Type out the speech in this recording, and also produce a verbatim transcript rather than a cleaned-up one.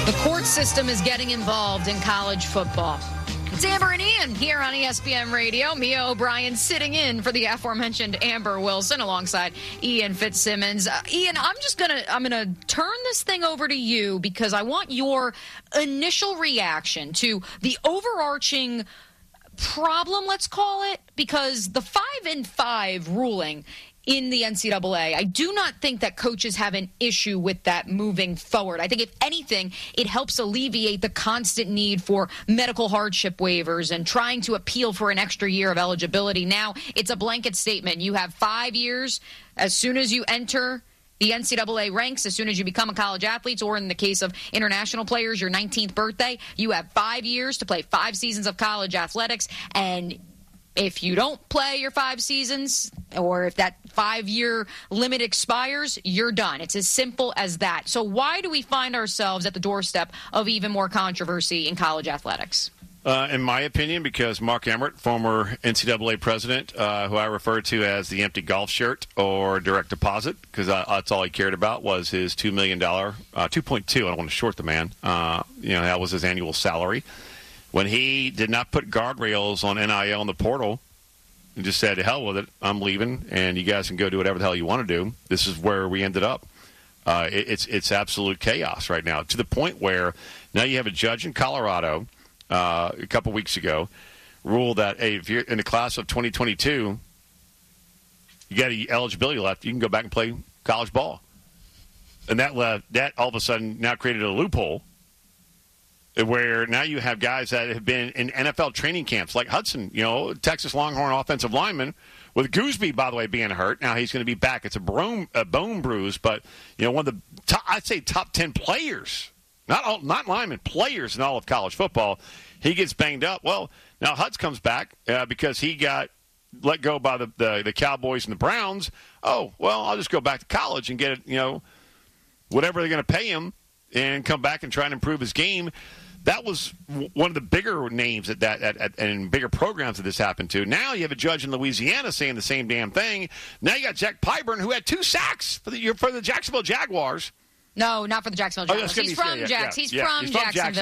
The court system is getting involved in college football. It's Amber and Ian here on E S P N Radio. Mia O'Brien sitting in for the aforementioned Amber Wilson alongside Ian Fitzsimmons. Uh, Ian, I'm just going to I'm going to turn this thing over to you because I want your initial reaction to the overarching problem, let's call it, because the five and five ruling in the N C double A, I do not think that coaches have an issue with that moving forward. I think, if anything, it helps alleviate the constant need for medical hardship waivers and trying to appeal for an extra year of eligibility. Now, it's a blanket statement. You have five years as soon as you enter the N C double A ranks, as soon as you become a college athlete, or in the case of international players, your nineteenth birthday, you have five years to play five seasons of college athletics. And if you don't play your five seasons, or if that five-year limit expires, you're done. It's as simple as that. So why do we find ourselves at the doorstep of even more controversy in college athletics? Uh, in my opinion, because Mark Emmert, former N C double A president, uh, who I refer to as the empty golf shirt or direct deposit, because uh, that's all he cared about was his two million dollars, uh, two point two, I don't want to short the man, uh, you know, that was his annual salary. When he did not put guardrails on N I L in the portal and just said, hell with it, I'm leaving, and you guys can go do whatever the hell you want to do, this is where we ended up. Uh, it, it's it's absolute chaos right now, to the point where now you have a judge in Colorado uh, a couple weeks ago ruled that, hey, if you're in the class of twenty twenty-two, you got eligibility left, you can go back and play college ball. And that left, that all of a sudden now created a loophole where now you have guys that have been in N F L training camps, like Hudson, you know, Texas Longhorn offensive lineman, with Gooseby, by the way, being hurt. Now he's going to be back. It's a bone, a bone bruise, but, you know, one of the, top, I'd say, top ten players, not all, not linemen, players in all of college football. He gets banged up. Well, now Hudson comes back uh, because he got let go by the, the, the Cowboys and the Browns. Oh, well, I'll just go back to college and get it, you know, whatever they're going to pay him and come back and try and improve his game. That was one of the bigger names at that at, at, and bigger programs that this happened to. Now you have a judge in Louisiana saying the same damn thing. Now you got Jack Pyburn, who had two sacks for the for the Jacksonville Jaguars. No, not for the Jacksonville Jaguars. Oh, he's, be, from yeah, Jacks. Yeah, he's, yeah. from he's from Jacksonville.